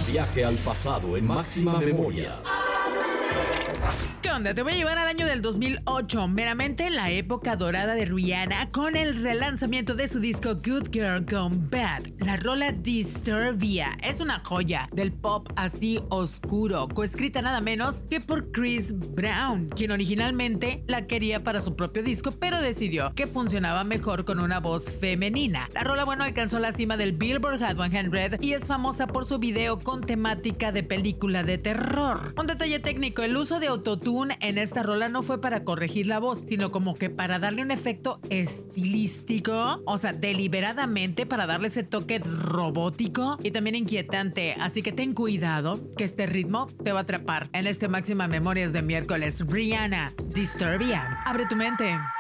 Viaje al pasado en máxima memoria. ¿Qué onda? Te voy a llevar al año del 2008, meramente la época dorada de Rihanna, con el relanzamiento de su disco Good Girl Gone Bad. La rola Disturbia es una joya del pop así oscuro, coescrita nada menos que por Chris Brown, quien originalmente la quería para su propio disco, pero decidió que funcionaba mejor con una voz femenina. La rola, bueno, alcanzó la cima del Billboard Hot 100 y es famosa por su video con temática de película de terror. Un detalle técnico: el uso de autotune en esta rola no fue para corregir la voz, sino como que para darle un efecto estilístico, o sea, deliberadamente para darle ese toque robótico y también inquietante. Así que ten cuidado, que este ritmo te va a atrapar. En este Máxima Memorias de miércoles, Rihanna, Disturbia. Abre tu mente.